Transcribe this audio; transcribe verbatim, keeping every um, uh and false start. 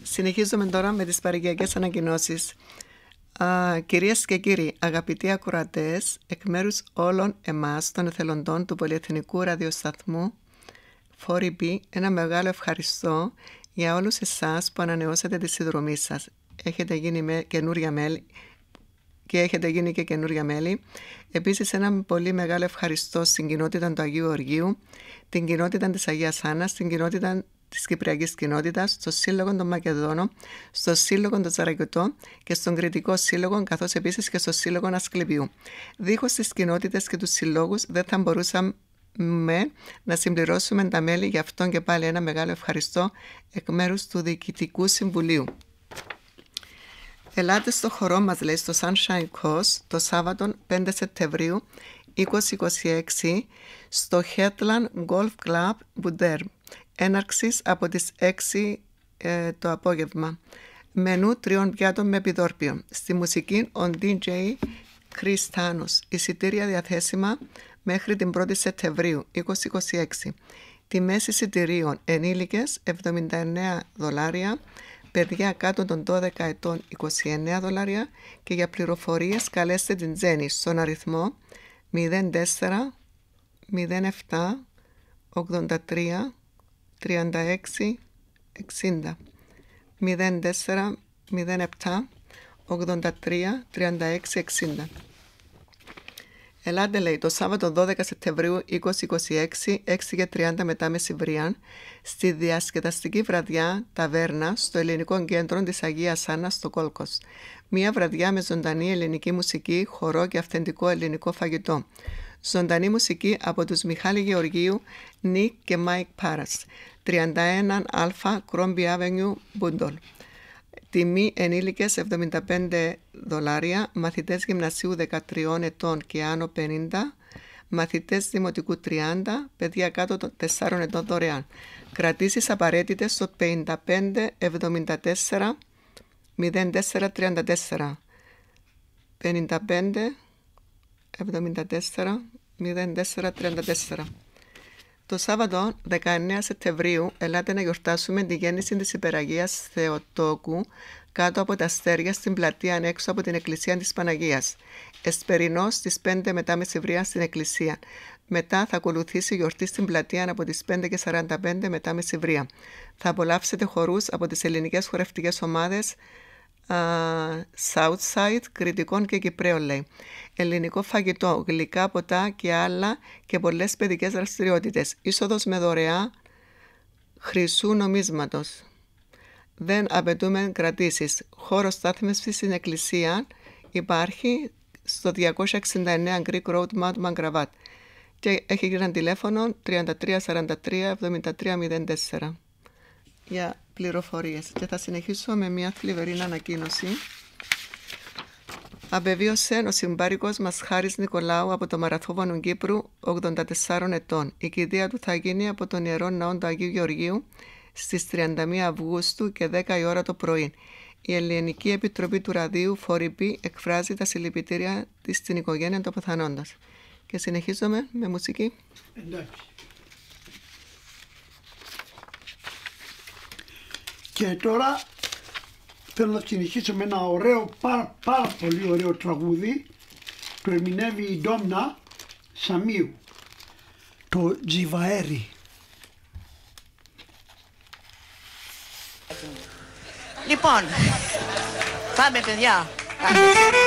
Συνεχίζουμε τώρα με τις παροικιακές ανακοινώσεις. Uh, κυρίες και κύριοι, αγαπητοί ακροατές, εκ μέρους όλων εμάς των εθελοντών του Πολυεθνικού Ραδιοσταθμού φορ ι μπι, ένα μεγάλο ευχαριστώ για όλους εσάς που ανανεώσατε τη συνδρομή σας. Έχετε γίνει με καινούρια μέλη και έχετε γίνει και καινούρια μέλη. Επίσης, ένα πολύ μεγάλο ευχαριστώ στην κοινότητα του Αγίου Οργίου, την κοινότητα της Αγίας Άννας, την κοινότητα της Κυπριακής Κοινότητας, στο Σύλλογο των Μακεδόνων, στο Σύλλογο των Τσαρακιωτών και στον Κρητικό Σύλλογο, καθώς επίσης και στο Σύλλογο Ασκληπιού. Δίχως τις κοινότητες και τους συλλόγους δεν θα μπορούσαμε να συμπληρώσουμε τα μέλη, γι' αυτόν και πάλι ένα μεγάλο ευχαριστώ εκ μέρους του Διοικητικού Συμβουλίου. Ελάτε στο χορό μας, λέει, στο Sunshine Coast το Σάββατο πέντε Σεπτεμβρίου είκοσι είκοσι έξι στο Headland Golf Club Buder, έναρξης από τις έξι ε, το απόγευμα. Μενού τριών πιάτων με επιδόρπιο. Στη μουσική ο ντι τζέι Chris Thanos. Εισιτήρια διαθέσιμα μέχρι την πρώτη Σεπτεμβρίου είκοσι είκοσι έξι. Τιμές εισιτηρίων: ενήλικες εβδομήντα εννέα δολάρια, παιδιά κάτω των δώδεκα ετών είκοσι εννέα δολάρια, και για πληροφορίες καλέστε την Τζέννη στον αριθμό μηδέν τέσσερα μηδέν επτά ογδόντα τρία τριάντα έξι εξήντα. μηδέν τέσσερα μηδέν επτά ογδόντα τρία τριάντα έξι εξήντα. Ελάτε, λέει, το Σάββατο δώδεκα Σεπτεμβρίου είκοσι είκοσι έξι, έξι και τριάντα μετά μεσημβρίαν, στη διασκεδαστική βραδιά ταβέρνα στο Ελληνικό Κέντρο της Αγίας Άννας στο Κόλκος. Μία βραδιά με ζωντανή ελληνική μουσική, χορό και αυθεντικό ελληνικό φαγητό. Ζωντανή μουσική από τους Μιχάλη Γεωργίου, Νίκ και Μάικ Πάρας. τριάντα ένα Α Crombie Avenue, Μπούντολ. Τιμή ενήλικες εβδομήντα πέντε δολάρια, μαθητές γυμνασίου δεκατρία ετών και άνω πενήντα, μαθητές δημοτικού τριάντα, παιδιά κάτω των τεσσάρων ετών δωρεάν. Κρατήσεις απαραίτητες στο πενήντα πέντε εβδομήντα τέσσερα μηδέν τέσσερα τριάντα τέσσερα. πενήντα πέντε εβδομήντα τέσσερα μηδέν τέσσερα τριάντα τέσσερα. Το Σάββατο δεκαεννέα Σεπτεμβρίου ελάτε να γιορτάσουμε τη γέννηση της Υπεραγίας Θεοτόκου κάτω από τα αστέρια στην πλατεία έξω από την Εκκλησία της Παναγίας. Εσπερινός στις πέντε μετά μεσημβρία στην Εκκλησία. Μετά θα ακολουθήσει η γιορτή στην πλατεία από τις πέντε και σαράντα πέντε μετά μεσημβρία. Θα απολαύσετε χορούς από τις ελληνικές χορευτικές ομάδες Uh, Southside, Κρητικών και Κυπρέων, λέει. Ελληνικό φαγητό, γλυκά, ποτά και άλλα και πολλές παιδικές δραστηριότητες. Είσοδος με δωρεά χρυσού νομίσματος. Δεν απαιτούμε κρατήσεις. Χώρος στάθμευσης στην εκκλησία υπάρχει στο διακόσια εξήντα εννέα Greek Road, Mount Mangravat, και έχει ένα τηλέφωνο τριάντα τρία σαράντα τρία εβδομήντα τρία μηδέν τέσσερα για πληροφορίες. Και θα συνεχίσω με μια θλιβερή ανακοίνωση. Απεβίωσε ο συμπάρικος μας Χάρης Νικολάου από το Μαραθώβανο Κύπρου, ογδόντα τεσσάρων ετών. Η κηδεία του θα γίνει από τον Ιερό Ναό του Αγίου Γεωργίου στις τριάντα μία Αυγούστου και δέκα η ώρα το πρωί. Η Ελληνική Επιτροπή του Ραδίου φορ ι μπι εκφράζει τα συλληπιτήρια της στην οικογένεια του αποθανόντος. Και συνεχίζουμε με μουσική. Εντάξει. Και τώρα θέλω να συνεχίσω με ένα ωραίο, πάρα, πάρα πολύ ωραίο τραγούδι. Το ερμηνεύει η Ντόμνα Σαμίου, το Τζιβαέρι. Λοιπόν, πάμε παιδιά.